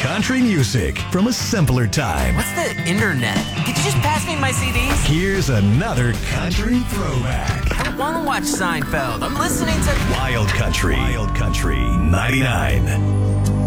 country music from a simpler time. What's the internet? Could you just pass me my CDs? Here's another country throwback. I don't want to watch Seinfeld. I'm listening to Wild Country 99.